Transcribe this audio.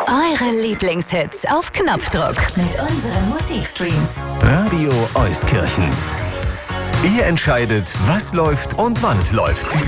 Eure Lieblingshits auf Knopfdruck mit unseren Musikstreams. Radio Euskirchen. Ihr entscheidet, was läuft und wann es läuft.